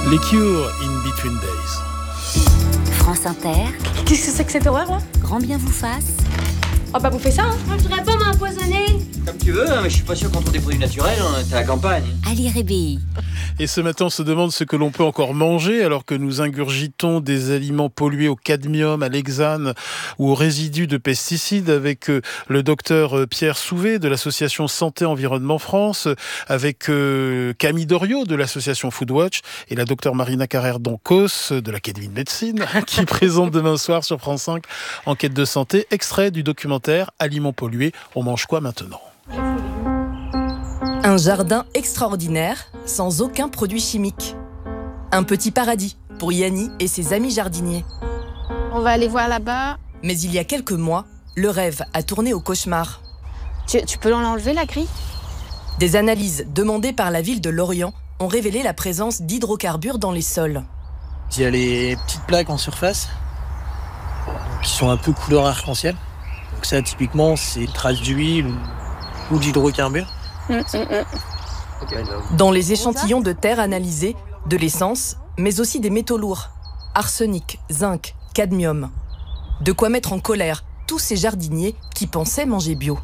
Les Cure, In Between Days. France Inter. Qu'est-ce que c'est que cette horreur là ? Grand bien vous fasse. On va pas bouffer ça, hein ? Moi, je voudrais pas m'empoisonner. Comme tu veux, hein, mais je suis pas sûr qu'on trouve des produits naturels, hein, t'es à la campagne. Ali Rébéi. Et ce matin, on se demande ce que l'on peut encore manger alors que nous ingurgitons des aliments pollués au cadmium, à l'hexane ou aux résidus de pesticides avec le docteur Pierre Souvé de l'association Santé Environnement France, avec Camille Doriot de l'association Foodwatch et la docteure Marina Carrère-Dancos de l'Académie de médecine qui présente demain soir sur France 5 Enquête de santé, extrait du documentaire Aliments pollués, on mange quoi maintenant ? Un jardin extraordinaire, sans aucun produit chimique. Un petit paradis pour Yanni et ses amis jardiniers. On va aller voir là-bas. Mais il y a quelques mois, le rêve a tourné au cauchemar. Tu peux l'enlever, la grille ? Des analyses demandées par la ville de Lorient ont révélé la présence d'hydrocarbures dans les sols. Il y a les petites plaques en surface qui sont un peu couleur arc-en-ciel. Donc ça, typiquement, c'est une trace d'huile ou d'hydrocarbures. Dans les échantillons de terre analysés, de l'essence, mais aussi des métaux lourds, arsenic, zinc, cadmium. De quoi mettre en colère tous ces jardiniers qui pensaient manger bio.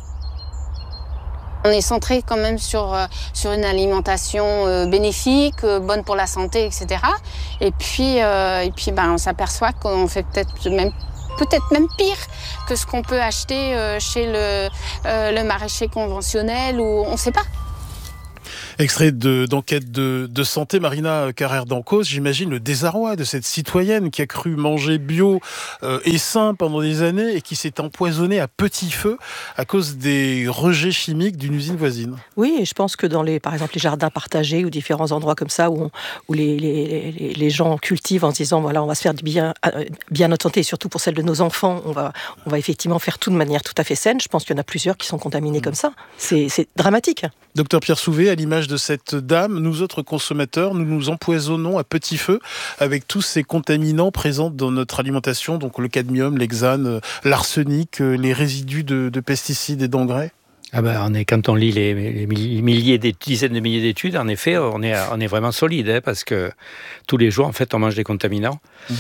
On est centré quand même sur une alimentation bénéfique, bonne pour la santé, etc. Et puis on s'aperçoit qu'on fait peut-être même pire que ce qu'on peut acheter chez le maraîcher conventionnel ou on ne sait pas. Extrait d'enquête de santé, Marina Carrère-Dancos, j'imagine le désarroi de cette citoyenne qui a cru manger bio et sain pendant des années et qui s'est empoisonnée à petit feu à cause des rejets chimiques d'une usine voisine. Oui, et je pense que par exemple, les jardins partagés ou différents endroits comme ça où les gens cultivent en se disant voilà, on va se faire du bien à notre santé et surtout pour celle de nos enfants, on va effectivement faire tout de manière tout à fait saine. Je pense qu'il y en a plusieurs qui sont contaminés comme ça. C'est dramatique. Docteur Pierre Souvé, à l'image de cette dame, nous autres consommateurs, nous nous empoisonnons à petit feu avec tous ces contaminants présents dans notre alimentation, donc le cadmium, l'hexane, l'arsenic, les résidus de pesticides et d'engrais. Quand on lit les dizaines de milliers d'études, en effet, on est vraiment solide, parce que tous les jours, en fait, on mange des contaminants,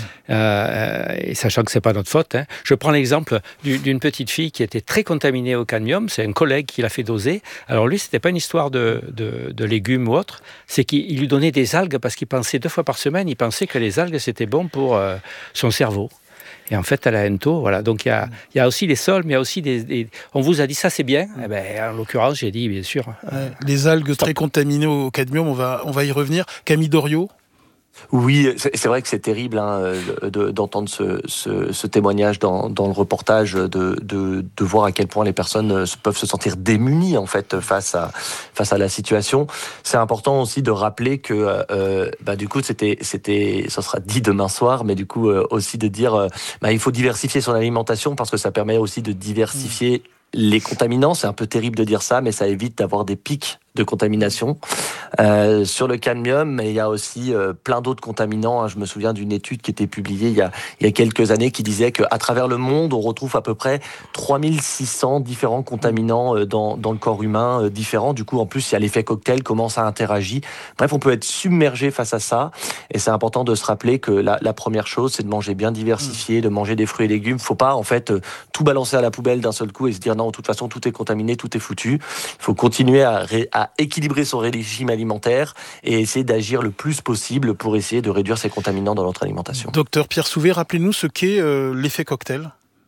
et sachant que c'est pas notre faute. Je prends l'exemple d'une petite fille qui était très contaminée au cadmium. C'est un collègue qui l'a fait doser. Alors lui, c'était pas une histoire de légumes ou autre, c'est qu'il lui donnait des algues parce qu'il pensait 2 fois par semaine, il pensait que les algues c'était bon pour son cerveau. Et en fait, elle a un taux, voilà. Donc, il y a aussi les sols, mais il y a aussi on vous a dit ça, c'est bien. En l'occurrence, j'ai dit, bien sûr. Les algues très contaminées au cadmium, on va y revenir. Camille Doriot. Oui, c'est vrai que c'est terrible d'entendre ce témoignage dans le reportage, de voir à quel point les personnes peuvent se sentir démunies en fait face à la situation. C'est important aussi de rappeler que du coup ça sera dit demain soir, mais du coup aussi de dire il faut diversifier son alimentation parce que ça permet aussi de diversifier les contaminants. C'est un peu terrible de dire ça, mais ça évite d'avoir des pics de contamination. Sur le cadmium, il y a aussi plein d'autres contaminants. Je me souviens d'une étude qui était publiée il y a quelques années qui disait qu'à travers le monde, on retrouve à peu près 3600 différents contaminants dans le corps humain différents. Du coup, en plus, il y a l'effet cocktail, comment ça interagit. Bref, on peut être submergé face à ça. Et c'est important de se rappeler que la première chose, c'est de manger bien diversifié, de manger des fruits et légumes. Faut pas, en fait, tout balancer à la poubelle d'un seul coup et se dire non, de toute façon, tout est contaminé, tout est foutu. Il faut continuer à équilibrer son régime alimentaire et essayer d'agir le plus possible pour essayer de réduire ces contaminants dans notre alimentation. Docteur Pierre Souvé, rappelez-nous ce qu'est l'effet cocktail.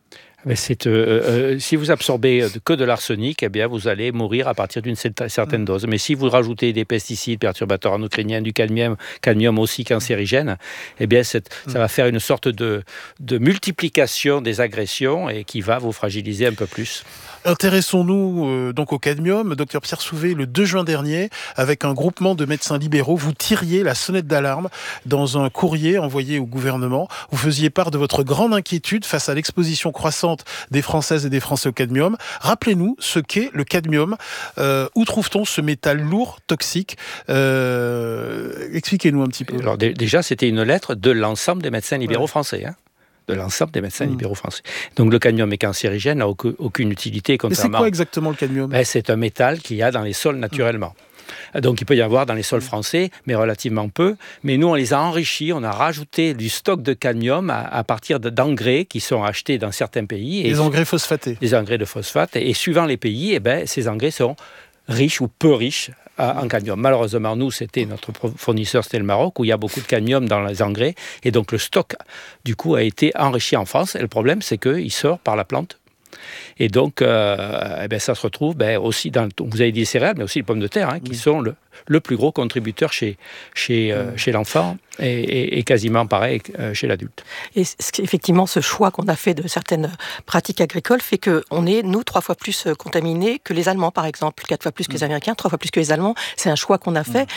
Si vous absorbez que de l'arsenic, vous allez mourir à partir d'une certaine dose. Mais si vous rajoutez des pesticides perturbateurs endocriniens, du cadmium aussi cancérigène, ça va faire une sorte de multiplication des agressions et qui va vous fragiliser un peu plus. Intéressons-nous donc au cadmium. Docteur Pierre Souvé, le 2 juin dernier, avec un groupement de médecins libéraux, vous tiriez la sonnette d'alarme dans un courrier envoyé au gouvernement. Vous faisiez part de votre grande inquiétude face à l'exposition croissante des Françaises et des Français au cadmium. Rappelez-nous ce qu'est le cadmium. Où trouve-t-on ce métal lourd, toxique ? Expliquez-nous un petit peu. Alors déjà, c'était une lettre de l'ensemble des médecins libéraux français. De l'ensemble des médecins libéraux français. Donc le cadmium est cancérigène, n'a aucune utilité. Mais c'est quoi exactement le cadmium ? C'est un métal qu'il y a dans les sols naturellement. Donc il peut y avoir dans les sols français, mais relativement peu. Mais nous, on les a enrichis, on a rajouté du stock de cadmium à partir d'engrais qui sont achetés dans certains pays. Les engrais phosphatés. Les engrais de phosphate. Et suivant les pays, ces engrais sont riches ou peu riches en cadmium. Malheureusement, nous, notre fournisseur, c'était le Maroc, où il y a beaucoup de cadmium dans les engrais. Et donc le stock, du coup, a été enrichi en France. Et le problème, c'est qu'il sort par la plante. Et donc, ça se retrouve aussi dans, vous avez dit les céréales, mais aussi les pommes de terre, qui sont le plus gros contributeur chez l'enfant et quasiment pareil chez l'adulte. Et effectivement, ce choix qu'on a fait de certaines pratiques agricoles fait qu'on est, nous, 3 fois plus contaminés que les Allemands, par exemple, 4 fois plus que les Américains, 3 fois plus que les Allemands. C'est un choix qu'on a fait.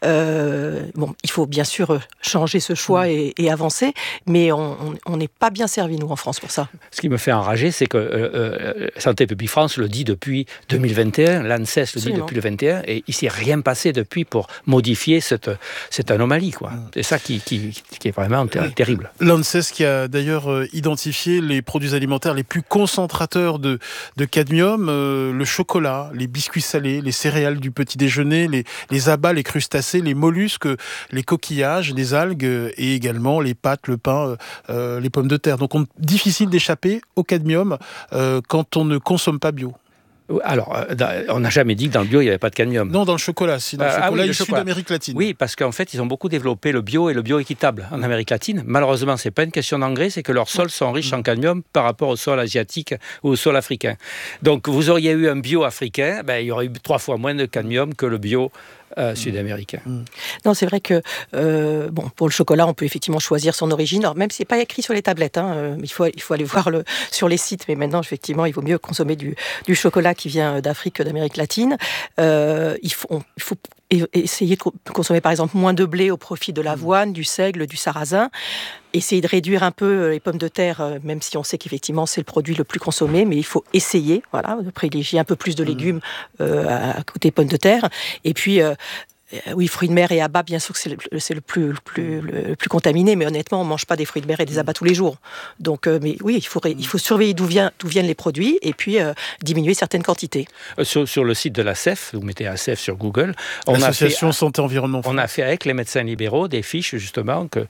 Il faut bien sûr changer ce choix et avancer, mais on n'est pas bien servi, nous, en France, pour ça. Ce qui me fait enrager, c'est que Santé publique France le dit depuis 2021, l'ANSES le dit depuis le 21, et il ne s'est rien passé depuis pour modifier cette anomalie, quoi. C'est ça qui est vraiment terrible. L'ANSES qui a d'ailleurs identifié les produits alimentaires les plus concentrateurs de cadmium, le chocolat, les biscuits salés, les céréales du petit déjeuner, les abats, les crustacés, les mollusques, les coquillages, les algues et également les pâtes, le pain, les pommes de terre. Donc difficile d'échapper au cadmium quand on ne consomme pas bio. Alors, on n'a jamais dit que dans le bio, il n'y avait pas de cadmium. Non, dans le chocolat, c'est dans le chocolat issu d'Amérique latine. Oui, parce qu'en fait, ils ont beaucoup développé le bio et le bio équitable en Amérique latine. Malheureusement, ce n'est pas une question d'engrais, c'est que leurs sols sont riches en cadmium par rapport au sol asiatique ou au sol africain. Donc, vous auriez eu un bio africain, il y aurait eu 3 fois moins de cadmium que le bio sud-américain. Non, c'est vrai que pour le chocolat, on peut effectivement choisir son origine. Alors, même si c'est pas écrit sur les tablettes, il faut aller voir sur les sites. Mais maintenant, effectivement, il vaut mieux consommer du chocolat qui vient d'Afrique que d'Amérique latine. Il faut essayer de consommer par exemple moins de blé au profit de l'avoine, du seigle, du sarrasin. Essayer de réduire un peu les pommes de terre, même si on sait qu'effectivement c'est le produit le plus consommé, mais il faut essayer, de privilégier un peu plus de légumes à côté pommes de terre. Et puis oui, fruits de mer et abats, bien sûr que c'est le plus contaminé, mais honnêtement, on ne mange pas des fruits de mer et des abats tous les jours. Donc, mais oui, il faut surveiller d'où viennent les produits et puis diminuer certaines quantités. Sur le site de l'ASEF, vous mettez ASEF sur Google, l'Association Santé Environnement. On a fait avec les médecins libéraux des fiches, justement, que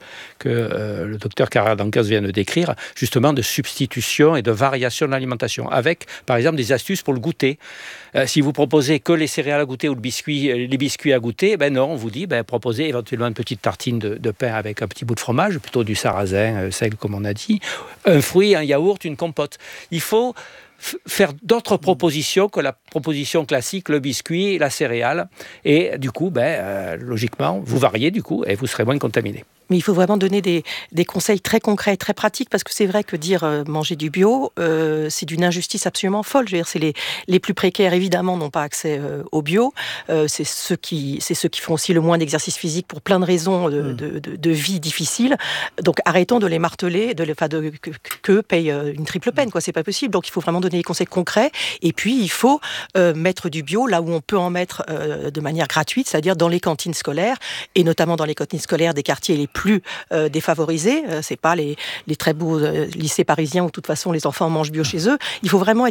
le docteur Carrère-Dancas vient de décrire, justement, de substitution et de variation de l'alimentation, avec, par exemple, des astuces pour le goûter. Si vous proposez que les céréales à goûter ou les biscuits à goûter, non, on vous dit, proposez éventuellement une petite tartine de pain avec un petit bout de fromage, plutôt du sarrasin, seigle comme on a dit, un fruit, un yaourt, une compote. Il faut faire d'autres propositions que la proposition classique, le biscuit, la céréale. Et du coup, logiquement, vous variez du coup et vous serez moins contaminé. Mais il faut vraiment donner des conseils très concrets, très pratiques, parce que c'est vrai que dire manger du bio, c'est d'une injustice absolument folle. Je veux dire, c'est les plus précaires, évidemment, n'ont pas accès au bio. C'est ceux qui font aussi le moins d'exercice physique pour plein de raisons de vie difficile. Donc arrêtons de les marteler, que payent une triple peine, quoi. C'est pas possible. Donc il faut vraiment donner des conseils concrets. Et puis il faut mettre du bio là où on peut en mettre de manière gratuite, c'est-à-dire dans les cantines scolaires, et notamment dans les cantines scolaires des quartiers les plus défavorisés. C'est pas les très beaux lycées parisiens où de toute façon les enfants mangent bio chez eux. Il faut vraiment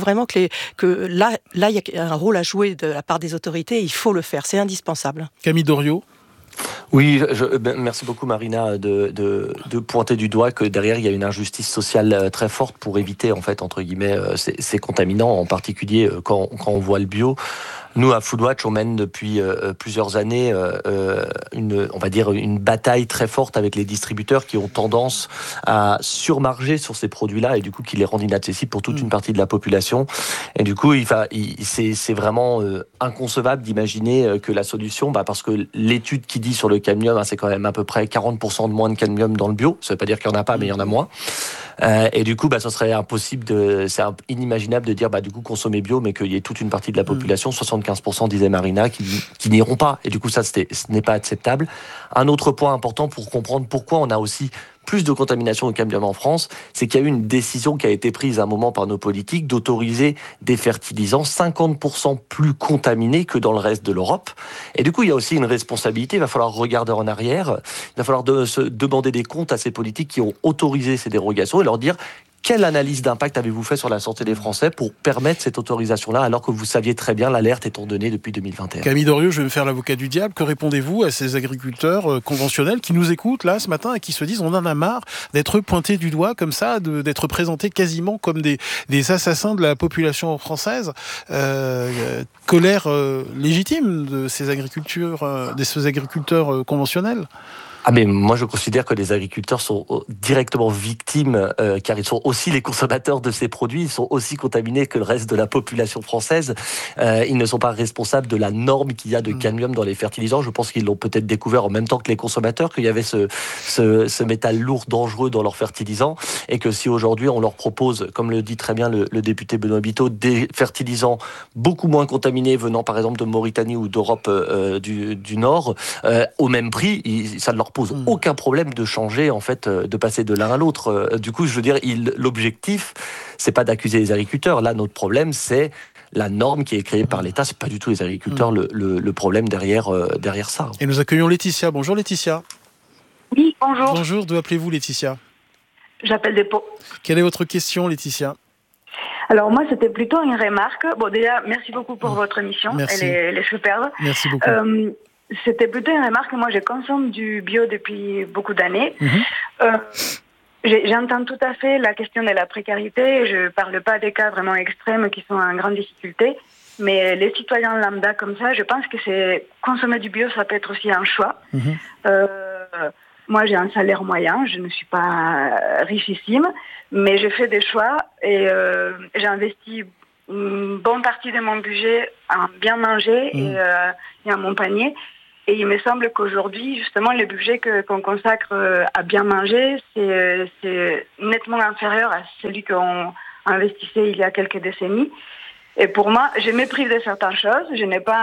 que là il y a un rôle à jouer de la part des autorités. Il faut le faire, c'est indispensable. Camille Doriot. Oui, merci beaucoup Marina de pointer du doigt que derrière il y a une injustice sociale très forte pour éviter en fait entre guillemets ces contaminants, en particulier quand on voit le bio. Nous, à Foodwatch, on mène depuis plusieurs années une bataille très forte avec les distributeurs qui ont tendance à surmarger sur ces produits-là et du coup qui les rendent inaccessibles pour toute une partie de la population. Et du coup, c'est vraiment inconcevable d'imaginer que la solution, parce que l'étude qui dit sur le cadmium, c'est quand même à peu près 40% de moins de cadmium dans le bio. Ça ne veut pas dire qu'il n'y en a pas, mais il y en a moins. Et du coup, ça serait impossible c'est inimaginable de dire, du coup, consommer bio, mais qu'il y ait toute une partie de la population, 75% disait Marina, qui n'iront pas. Et du coup, ce n'est pas acceptable. Un autre point important pour comprendre pourquoi on a aussi plus de contamination au cadmium en France, c'est qu'il y a eu une décision qui a été prise à un moment par nos politiques d'autoriser des fertilisants 50% plus contaminés que dans le reste de l'Europe. Et du coup, il y a aussi une responsabilité. Il va falloir regarder en arrière. Il va falloir se demander des comptes à ces politiques qui ont autorisé ces dérogations et leur dire: quelle analyse d'impact avez-vous fait sur la santé des Français pour permettre cette autorisation-là, alors que vous saviez très bien l'alerte étant donnée depuis 2021? Camille Doriot, je vais me faire l'avocat du diable. Que répondez-vous à ces agriculteurs conventionnels qui nous écoutent là ce matin et qui se disent: on en a marre d'être pointés du doigt comme ça, d'être présentés quasiment comme des assassins de la population française? Colère légitime de ces agriculteurs conventionnels. Ah mais moi je considère que les agriculteurs sont directement victimes car ils sont aussi les consommateurs de ces produits, ils sont aussi contaminés que le reste de la population française. Ils ne sont pas responsables de la norme qu'il y a de cadmium dans les fertilisants. Je pense qu'ils l'ont peut-être découvert en même temps que les consommateurs, qu'il y avait ce métal lourd dangereux dans leurs fertilisants, et que si aujourd'hui on leur propose, comme le dit très bien le député Benoît Biteau, des fertilisants beaucoup moins contaminés venant par exemple de Mauritanie ou d'Europe du Nord, au même prix, ça ne leur pose aucun problème de changer, en fait, de passer de l'un à l'autre. Du coup, je veux dire, l'objectif, c'est pas d'accuser les agriculteurs. Là, notre problème, c'est la norme qui est créée par l'État. C'est pas du tout les agriculteurs le problème derrière ça. Et nous accueillons Laetitia. Bonjour Laetitia. Oui, bonjour. Bonjour, d'où appelez-vous Laetitia? J'appelle des Paux. Quelle est votre question, Laetitia? Alors moi, c'était plutôt une remarque. Bon, déjà, merci beaucoup pour votre émission. Merci. Elle est superbe. Merci beaucoup. C'était plutôt une remarque. Moi, je consomme du bio depuis beaucoup d'années. J'entends tout à fait la question de la précarité. Je ne parle pas des cas vraiment extrêmes qui sont en grande difficulté. Mais les citoyens lambda comme ça, je pense que consommer du bio, ça peut être aussi un choix. Moi, j'ai un salaire moyen. Je ne suis pas richissime. Mais je fais des choix et j'ai investi une bonne partie de mon budget à bien manger et à mon panier. Et il me semble qu'aujourd'hui, justement, le budget qu'on consacre à bien manger, c'est nettement inférieur à celui qu'on investissait il y a quelques décennies. Et pour moi, je me prive de certaines choses. Je n'ai pas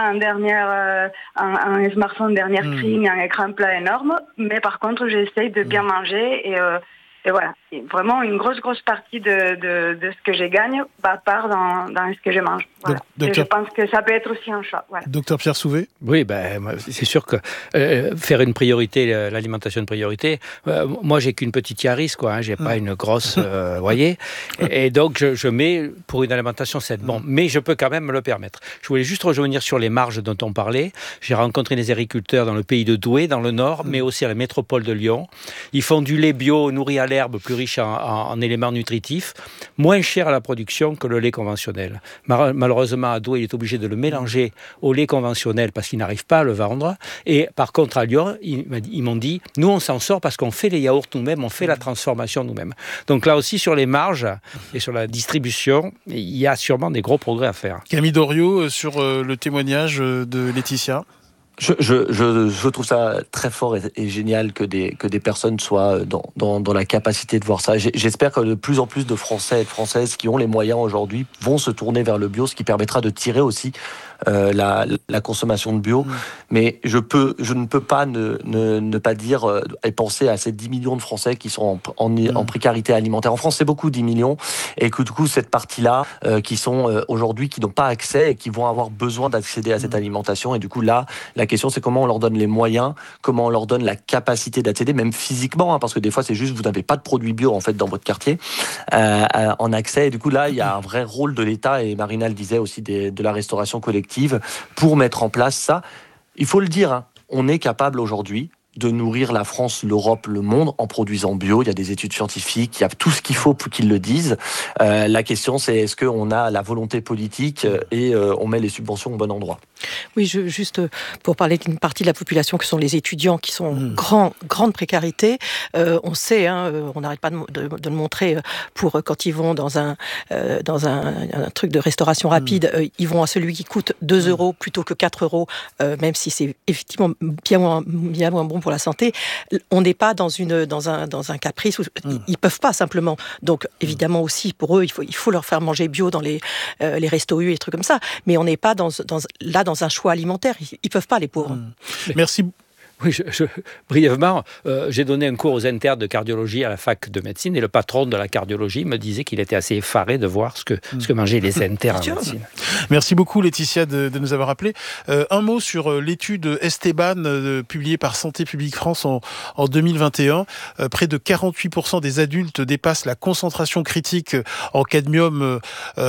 un smartphone dernière cri ni un écran plat énorme. Mais par contre, j'essaye de bien manger et voilà. Et vraiment, une grosse partie de ce que je gagne part dans ce que je mange. Voilà. Et je pense que ça peut être aussi un choix. Voilà. Docteur Pierre Souvé. Oui, c'est sûr que faire une priorité, l'alimentation de priorité, moi j'ai qu'une petite Yaris, quoi. J'ai pas une grosse, voyez. Et donc je mets pour une alimentation saine. Bon, mais je peux quand même me le permettre. Je voulais juste revenir sur les marges dont on parlait. J'ai rencontré des agriculteurs dans le pays de Douai, dans le Nord, mais aussi à la métropole de Lyon. Ils font du lait bio nourri à l'herbe, plus riche en éléments nutritifs, moins cher à la production que le lait conventionnel. Malheureusement, à Douai, il est obligé de le mélanger au lait conventionnel parce qu'il n'arrive pas à le vendre. Et par contre, à Lyon, ils m'ont dit, nous, on s'en sort parce qu'on fait les yaourts nous-mêmes, on fait la transformation nous-mêmes. Donc là aussi, sur les marges et sur la distribution, il y a sûrement des gros progrès à faire. Camille Doriot, sur le témoignage de Laetitia. Je trouve ça très fort et génial que des personnes soient dans la capacité de voir ça. J'espère que de plus en plus de Français et de Françaises qui ont les moyens aujourd'hui vont se tourner vers le bio, ce qui permettra de tirer aussi la consommation de bio. Mais je ne peux pas ne pas dire et penser à ces 10 millions de Français qui sont en précarité alimentaire. En France, c'est beaucoup, 10 millions. Et que du coup, cette partie-là, qui sont aujourd'hui, qui n'ont pas accès et qui vont avoir besoin d'accéder à cette alimentation. Et du coup, là, la question, c'est comment on leur donne les moyens, comment on leur donne la capacité d'accéder, même physiquement, parce que des fois, c'est juste, vous n'avez pas de produits bio, en fait, dans votre quartier, en accès. Et du coup, là, il y a un vrai rôle de l'État, et Marina le disait aussi, de la restauration collective, pour mettre en place ça. Il faut le dire, on est capable aujourd'hui de nourrir la France, l'Europe, le monde en produisant bio. Il y a des études scientifiques, il y a tout ce qu'il faut pour qu'ils le disent. La question, c'est est-ce qu'on a la volonté politique et on met les subventions au bon endroit? Oui, juste pour parler d'une partie de la population qui sont les étudiants, qui sont grande précarité. On sait, on n'arrête pas de le montrer, quand ils vont dans un truc de restauration rapide, ils vont à celui qui coûte 2 € plutôt que 4 €, même si c'est effectivement bien moins bon pour la santé. On n'est pas dans un caprice où ils peuvent pas simplement. Donc évidemment aussi pour eux, il faut leur faire manger bio dans les restos U et trucs comme ça. Mais on n'est pas dans un choix alimentaire. Ils peuvent pas, les pauvres. Merci. Oui, brièvement, j'ai donné un cours aux internes de cardiologie à la fac de médecine et le patron de la cardiologie me disait qu'il était assez effaré de voir ce que mangeaient les internes en médecine. Merci beaucoup Laetitia de nous avoir appelé. Un mot sur l'étude Esteban publiée par Santé publique France en 2021. Près de 48% des adultes dépassent la concentration critique en cadmium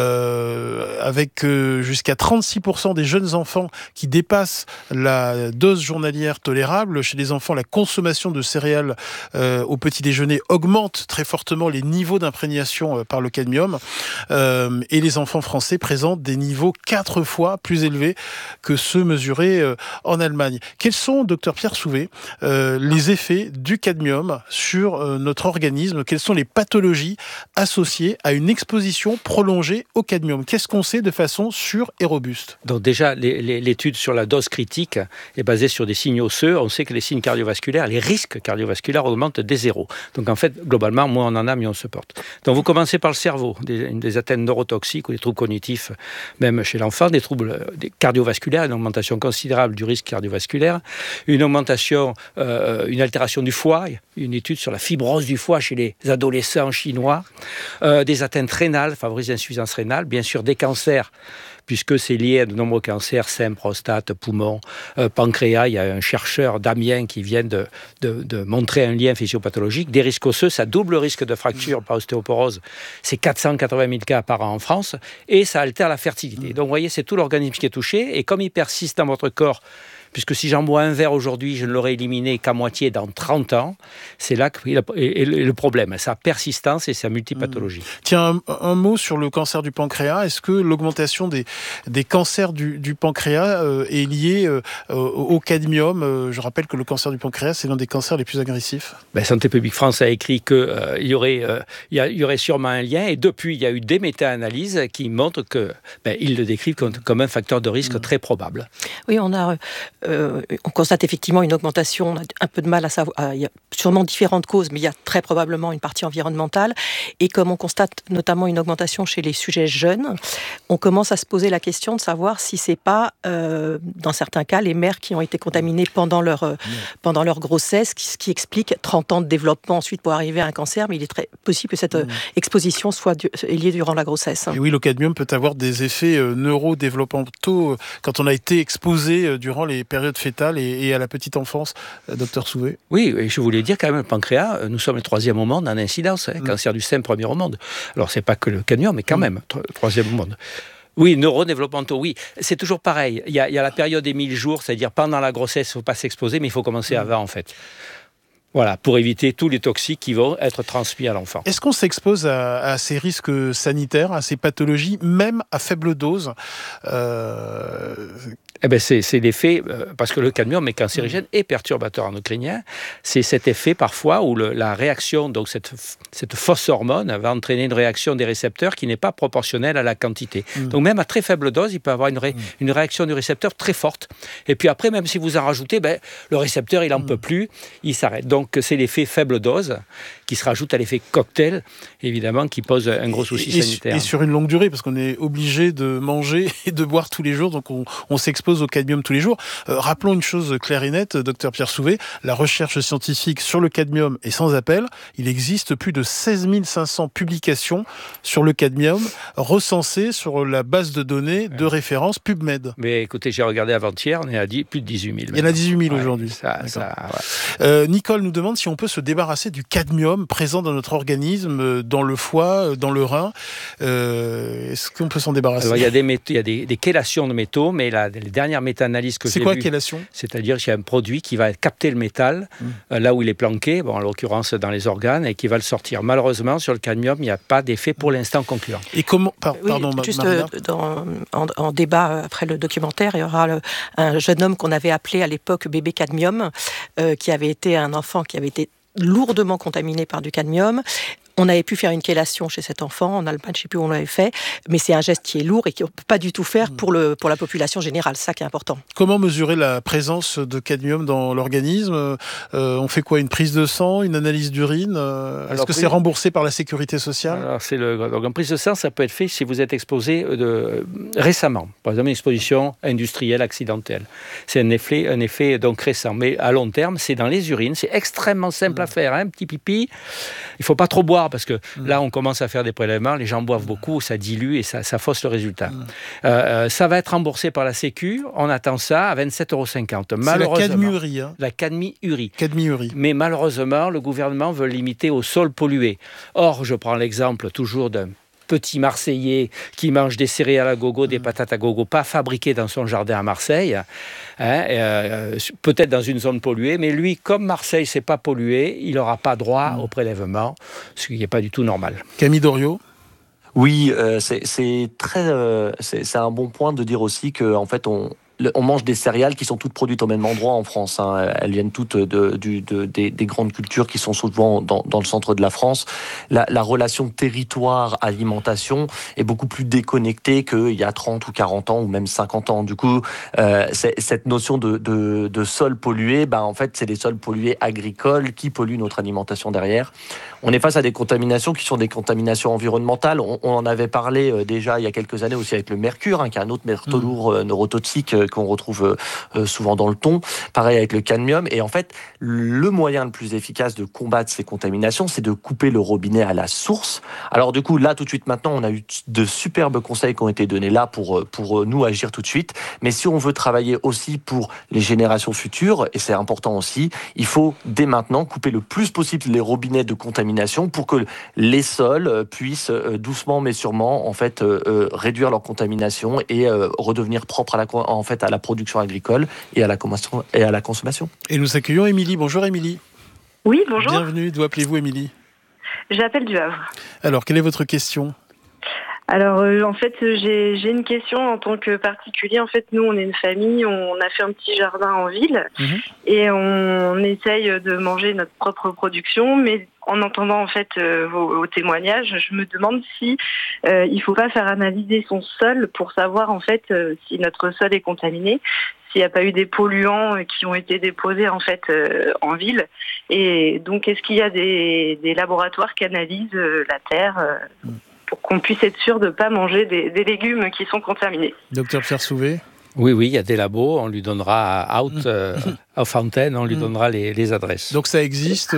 avec jusqu'à 36% des jeunes enfants qui dépassent la dose journalière tolérable. Chez les enfants, la consommation de céréales au petit déjeuner augmente très fortement les niveaux d'imprégnation par le cadmium. Et les enfants français présentent des niveaux 4 fois plus élevés que ceux mesurés en Allemagne. Quels sont, docteur Pierre Souvé, les effets du cadmium sur notre organisme? Quelles sont les pathologies associées à une exposition prolongée au cadmium? Qu'est-ce qu'on sait de façon sûre et robuste? Donc déjà, l'étude sur la dose critique est basée sur des signaux osseux. On sait que les signes cardiovasculaires, les risques cardiovasculaires augmentent dès zéro. Donc en fait, globalement, moins on en a, mieux on se porte. Donc vous commencez par le cerveau, des atteintes neurotoxiques ou des troubles cognitifs, même chez l'enfant, des troubles cardiovasculaires, une augmentation considérable du risque cardiovasculaire, une augmentation, une altération du foie, une étude sur la fibrose du foie chez les adolescents chinois, des atteintes rénales, favorisent l'insuffisance rénale, bien sûr des cancers, puisque c'est lié à de nombreux cancers, sein, prostate, poumon, pancréas. Il y a un chercheur d'Amiens qui vient de montrer un lien physiopathologique. Des risques osseux, ça double le risque de fracture par ostéoporose. C'est 480 000 cas par an en France, et ça altère la fertilité. Donc vous voyez, c'est tout l'organisme qui est touché, et comme il persiste dans votre corps, puisque si j'en bois un verre aujourd'hui, je ne l'aurai éliminé qu'à moitié dans 30 ans, c'est là que est le problème, sa persistance et sa multipathologie. Tiens, un mot sur le cancer du pancréas. Est-ce que l'augmentation des cancers du pancréas est liée au cadmium? Je rappelle que le cancer du pancréas, c'est l'un des cancers les plus agressifs. Santé publique France a écrit qu'il y aurait sûrement un lien, et depuis, il y a eu des méta-analyses qui montrent qu'ils le décrivent comme un facteur de risque très probable. Oui, on constate effectivement une augmentation. On a un peu de mal à savoir. Il y a sûrement différentes causes, mais il y a très probablement une partie environnementale. Et comme on constate notamment une augmentation chez les sujets jeunes, on commence à se poser la question de savoir si c'est pas, dans certains cas, les mères qui ont été contaminées pendant leur grossesse, ce qui explique 30 ans de développement ensuite pour arriver à un cancer. Mais il est très possible que cette exposition soit liée durant la grossesse. Et oui, le cadmium peut avoir des effets neurodéveloppementaux quand on a été exposé durant les périodes fétales et à la petite enfance, docteur Souvé. Oui, et je voulais dire quand même, le pancréas, nous sommes le 3e au monde en incidence, cancer du sein, 1er au monde. Alors c'est pas que le cadmium, mais quand même, 3e au monde. Oui, neurodéveloppementaux, oui. C'est toujours pareil. Il y a la période des 1000 jours, c'est-à-dire pendant la grossesse, il ne faut pas s'exposer, mais il faut commencer avant, en fait. Voilà, pour éviter tous les toxiques qui vont être transmis à l'enfant. Est-ce qu'on s'expose à ces risques sanitaires, à ces pathologies, même à faible dose? C'est l'effet, parce que le cadmium est cancérigène et perturbateur endocrinien. C'est cet effet parfois où la réaction, donc cette fausse hormone, va entraîner une réaction des récepteurs qui n'est pas proportionnelle à la quantité. Donc même à très faible dose, il peut avoir une réaction du récepteur très forte. Et puis après, même si vous en rajoutez, le récepteur, il n'en peut plus, il s'arrête. Donc c'est l'effet faible dose qui se rajoute à l'effet cocktail, évidemment, qui pose un gros souci sanitaire. Et sur une longue durée, parce qu'on est obligé de manger et de boire tous les jours, donc on s'expose au cadmium tous les jours. Rappelons une chose claire et nette, docteur Pierre Souvé, la recherche scientifique sur le cadmium est sans appel. Il existe plus de 16 500 publications sur le cadmium recensées sur la base de données de référence PubMed. Mais écoutez, j'ai regardé avant-hier, on est à plus de 18 000. Il y en a 18 000 aujourd'hui. Nicole nous demande si on peut se débarrasser du cadmium présent dans notre organisme, dans le foie, dans le rein. Est-ce qu'on peut s'en débarrasser? Alors, il y a des chélations de métaux, mais les dernières méta-analyses que j'ai vues... C'est quoi chélation? C'est-à-dire qu'il y a un produit qui va capter le métal, là où il est planqué, en l'occurrence dans les organes, et qui va le sortir. Malheureusement, sur le cadmium, il n'y a pas d'effet pour l'instant concluant. Et comment... Pardon, juste en débat après le documentaire, il y aura un jeune homme qu'on avait appelé à l'époque bébé cadmium, qui avait été un enfant qui avait été lourdement contaminé par du cadmium. On avait pu faire une chélation chez cet enfant, en Allemagne, je ne sais plus où on l'avait fait, mais c'est un geste qui est lourd et qu'on ne peut pas du tout faire pour la population générale, c'est ça qui est important. Comment mesurer la présence de cadmium dans l'organisme ? On fait quoi ? Une prise de sang, une analyse d'urine ? Est-ce que c'est remboursé par la sécurité sociale ? Alors, donc, une prise de sang, ça peut être fait si vous êtes exposé récemment. Par exemple, une exposition industrielle accidentelle. C'est un effet donc récent. Mais à long terme, c'est dans les urines. C'est extrêmement simple à faire. Un petit pipi. Il ne faut pas trop boire parce que là, on commence à faire des prélèvements. Les gens boivent beaucoup, ça dilue et ça fausse le résultat. Ça va être remboursé par la Sécu. On attend ça à 27,50 €. C'est la cadmiurie. La cadmiurie. Cadmiurie. Mais malheureusement, le gouvernement veut limiter au sol pollué. Or, je prends l'exemple toujours d'un petit Marseillais qui mange des céréales à gogo, des patates à gogo, pas fabriquées dans son jardin à Marseille, peut-être dans une zone polluée, mais lui, comme Marseille, c'est pas pollué, il n'aura pas droit au prélèvement, ce qui n'est pas du tout normal. Camille Doriot ? Oui, c'est un bon point de dire aussi que en fait on mange des céréales qui sont toutes produites au même endroit en France. Elles viennent toutes des grandes cultures qui sont souvent dans le centre de la France. La relation territoire-alimentation est beaucoup plus déconnectée qu'il y a 30 ou 40 ans ou même 50 ans. Du coup, cette notion de sol pollué, en fait, c'est des sols pollués agricoles qui polluent notre alimentation derrière. On est face à des contaminations qui sont des contaminations environnementales. On en avait parlé déjà il y a quelques années aussi avec le mercure, qui est un autre métaux lourd neurotoxique qu'on retrouve souvent dans le thon. Pareil avec le cadmium. Et en fait, le moyen le plus efficace de combattre ces contaminations, c'est de couper le robinet à la source. Alors du coup, là, tout de suite, maintenant, on a eu de superbes conseils qui ont été donnés là pour nous agir tout de suite. Mais si on veut travailler aussi pour les générations futures, et c'est important aussi, il faut dès maintenant couper le plus possible les robinets de contamination pour que les sols puissent doucement mais sûrement en fait réduire leur contamination et redevenir propres à la production agricole et à la consommation. Et nous accueillons Émilie. Bonjour Émilie. Oui, bonjour. Bienvenue. D'où appelez-vous Émilie ? J'appelle du Havre. Alors, quelle est votre question ? Alors, en fait, j'ai une question en tant que particulier. En fait, nous, on est une famille, on a fait un petit jardin en ville et on essaye de manger notre propre production, mais en entendant en fait vos témoignages, je me demande si il faut pas faire analyser son sol pour savoir en fait si notre sol est contaminé, s'il n'y a pas eu des polluants qui ont été déposés en fait en ville. Et donc, est-ce qu'il y a des laboratoires qui analysent la terre pour qu'on puisse être sûr de ne pas manger des légumes qui sont contaminés. Docteur Pierre Souvé ? Oui, il y a des labos, on lui donnera à Fontaine, on lui donnera les adresses. Donc ça existe,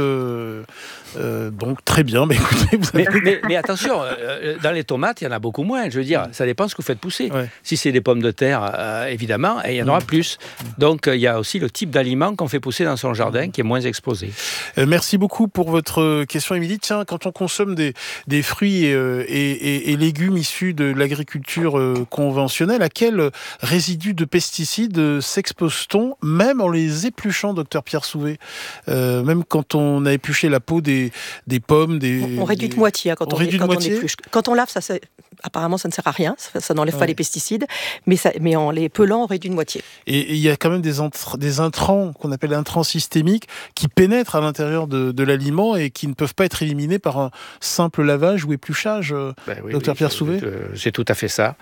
donc très bien. Mais, écoutez, mais attention, dans les tomates, il y en a beaucoup moins. Je veux dire, ça dépend ce que vous faites pousser. Ouais. Si c'est des pommes de terre, évidemment, et il y en aura plus. Donc il y a aussi le type d'aliment qu'on fait pousser dans son jardin qui est moins exposé. Merci beaucoup pour votre question, Émilie. Tiens, quand on consomme des fruits et légumes issus de l'agriculture conventionnelle, à quel résidus de pesticides s'expose-t-on, même en les épluchant, docteur Pierre Souvé, même quand on a épluché la peau des pommes, on réduit de moitié quand on épluche. Quand on lave, apparemment, ça ne sert à rien, ça n'enlève pas les pesticides, mais en les pelant, on réduit de moitié. Et il y a quand même des intrants qu'on appelle intrants systémiques qui pénètrent à l'intérieur de l'aliment et qui ne peuvent pas être éliminés par un simple lavage ou épluchage, docteur Pierre Souvé. C'est tout à fait ça.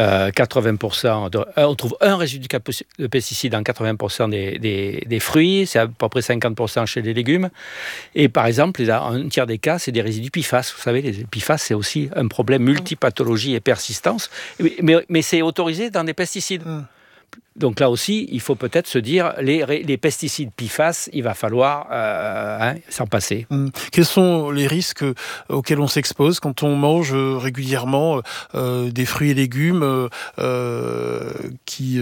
80%, on trouve un résidu de pesticides dans 80% des fruits, c'est à peu près 50% chez les légumes. Et par exemple, un tiers des cas, c'est des résidus PFAS. Vous savez, les PFAS, c'est aussi un problème multipathologie et persistance. Mais c'est autorisé dans des pesticides. Donc là aussi, il faut peut-être se dire, les pesticides PFAS, il va falloir s'en passer. Quels sont les risques auxquels on s'expose quand on mange régulièrement des fruits et légumes qui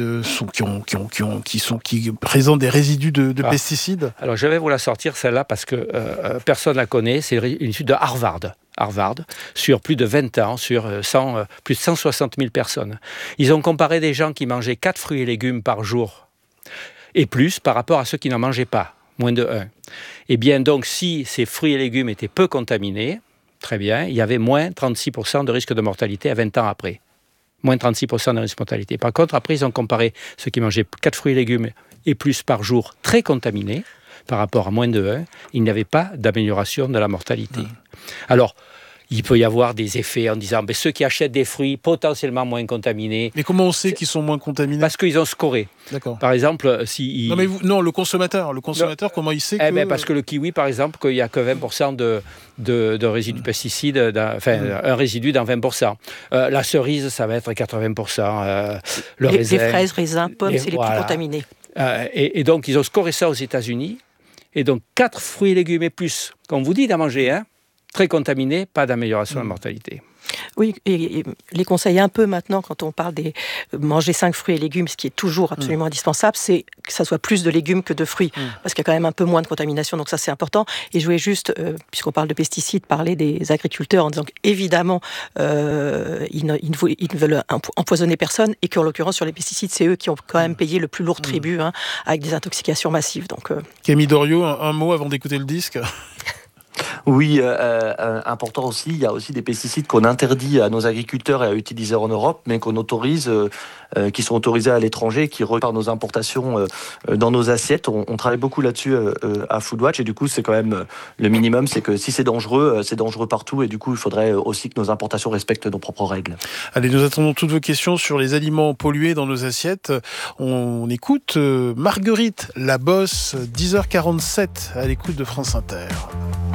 présentent des résidus de pesticides ? Alors je vais vous la sortir celle-là parce que personne ne la connaît. C'est une étude de Harvard, sur plus de 20 ans, sur plus de 160 000 personnes. Ils ont comparé des gens qui mangeaient 4 fruits et légumes par jour et plus par rapport à ceux qui n'en mangeaient pas, moins de 1. Et bien donc, si ces fruits et légumes étaient peu contaminés, très bien, il y avait moins 36% de risque de mortalité à 20 ans après. Moins 36% de risque de mortalité. Par contre, après, ils ont comparé ceux qui mangeaient 4 fruits et légumes et plus par jour très contaminés, par rapport à moins de 1, il n'y avait pas d'amélioration de la mortalité. Alors, il peut y avoir des effets en disant ceux qui achètent des fruits potentiellement moins contaminés. Mais comment on sait qu'ils sont moins contaminés ? Parce qu'ils ont scoré. D'accord. Par exemple, Non, le consommateur. Le consommateur, comment il sait que... Parce que le kiwi, par exemple, qu'il n'y a que 20% de résidus de pesticides, un résidu dans 20%. La cerise, ça va être 80%. Les fraises, raisins, pommes, c'est les plus contaminés. Et donc, ils ont scoré ça aux États-Unis. Et donc, 4 fruits et légumes et plus, qu'on vous dit d'en manger, très contaminés, pas d'amélioration de la mortalité. Oui, et les conseils un peu maintenant, quand on parle de manger 5 fruits et légumes, ce qui est toujours absolument indispensable, c'est que ça soit plus de légumes que de fruits, parce qu'il y a quand même un peu moins de contamination, donc ça c'est important. Et je voulais juste, puisqu'on parle de pesticides, parler des agriculteurs en disant qu'évidemment, ils ne veulent empoisonner personne, et qu'en l'occurrence sur les pesticides, c'est eux qui ont quand même payé le plus lourd tribut, avec des intoxications massives. Donc, Camille Doriot, un mot avant d'écouter le disque. Oui, important aussi, il y a aussi des pesticides qu'on interdit à nos agriculteurs et à utiliser en Europe, mais qu'on autorise, qui sont autorisés à l'étranger, qui repartent par nos importations dans nos assiettes. On travaille beaucoup là-dessus à Foodwatch, et du coup, c'est quand même le minimum, c'est que si c'est dangereux partout, et du coup, il faudrait aussi que nos importations respectent nos propres règles. Allez, nous attendons toutes vos questions sur les aliments pollués dans nos assiettes. On écoute Marguerite, la bosse, 10h47, à l'écoute de France Inter.